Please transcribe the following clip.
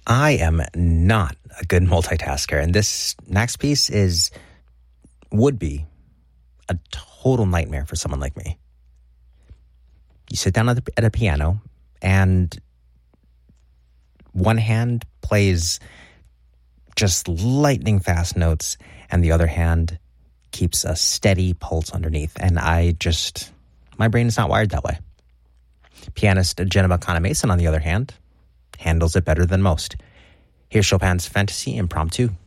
I am not a good multitasker, and this next piece would be a total nightmare for someone like me. You sit down at a piano, and one hand plays just lightning fast notes, and the other hand keeps a steady pulse underneath. And my brain is not wired that way. Pianist Jenna Mason, on the other hand, handles it better than most. Here's Chopin's Fantasy Impromptu.